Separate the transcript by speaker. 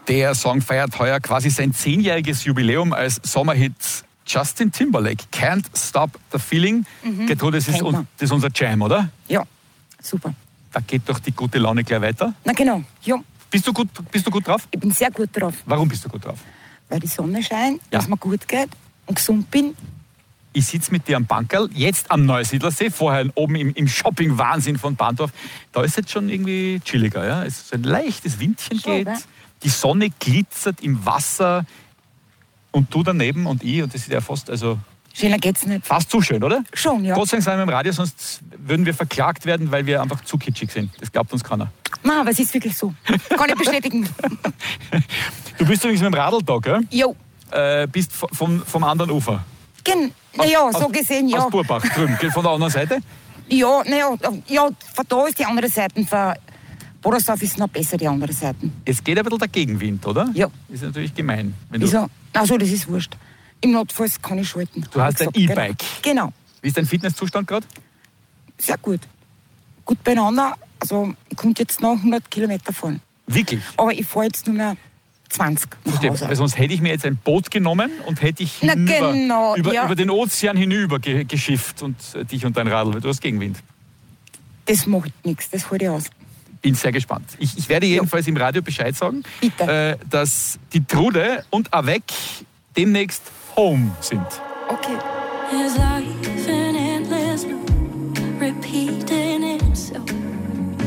Speaker 1: Der Song feiert heuer quasi sein 10-jähriges Jubiläum als Sommerhit. Justin Timberlake, Can't Stop the Feeling. Gertrude, das ist unser Jam, oder?
Speaker 2: Ja, super.
Speaker 1: Da geht doch die gute Laune gleich weiter.
Speaker 2: Na genau, ja.
Speaker 1: Bist du gut drauf?
Speaker 2: Ich bin sehr gut drauf.
Speaker 1: Warum bist du gut drauf?
Speaker 2: Weil die Sonne scheint,
Speaker 1: Ja.
Speaker 2: dass mir gut geht und gesund bin.
Speaker 1: Ich sitze mit dir am Bankerl, jetzt am Neusiedlersee, vorher oben im Shopping-Wahnsinn von Bahndorf. Da ist jetzt schon irgendwie chilliger. Ja? Es ist ein leichtes Windchen
Speaker 2: Schon,
Speaker 1: geht,
Speaker 2: gell?
Speaker 1: die Sonne glitzert im Wasser und du daneben und ich. Und das ist ja fast, also
Speaker 2: Schöner geht's nicht.
Speaker 1: fast zu schön, oder?
Speaker 2: Schon, ja.
Speaker 1: Gott sei Dank sind wir im Radio, sonst würden wir verklagt werden, weil wir einfach zu kitschig sind. Das glaubt uns keiner.
Speaker 2: Nein, aber es ist wirklich so. Kann ich bestätigen.
Speaker 1: Du bist übrigens mit dem Radl da, gell?
Speaker 2: Jo.
Speaker 1: Bist vom anderen Ufer.
Speaker 2: Naja, so gesehen, ja.
Speaker 1: Aus Burbach drüben, gell, von der anderen Seite.
Speaker 2: Ja, naja, ja, von da ist die andere Seite. Von Bodersdorf ist noch besser, die andere Seite.
Speaker 1: Es geht ein bisschen der Gegenwind, oder?
Speaker 2: Ja.
Speaker 1: Ist natürlich gemein. Wenn du
Speaker 2: Also, das ist wurscht. Im Notfall kann ich schalten.
Speaker 1: Du hast ein E-Bike.
Speaker 2: Genau.
Speaker 1: Wie ist dein Fitnesszustand gerade?
Speaker 2: Sehr gut. Gut beieinander. Also, ich konnte jetzt noch 100 Kilometer fahren.
Speaker 1: Wirklich?
Speaker 2: Aber ich fahre jetzt nur mehr 20 nach
Speaker 1: Verstehe.
Speaker 2: Hause.
Speaker 1: Weil sonst hätte ich mir jetzt ein Boot genommen und hätte ich
Speaker 2: Na, genau, ja.
Speaker 1: über den Ozean hinüber geschifft und dich und dein Radl, weil du hast Gegenwind.
Speaker 2: Das macht nichts, das halte ich aus.
Speaker 1: Bin sehr gespannt. Ich werde jedenfalls im Radio Bescheid sagen,
Speaker 2: Bitte.
Speaker 1: dass die Trude und Avec demnächst home sind.
Speaker 2: Okay.
Speaker 3: His eyes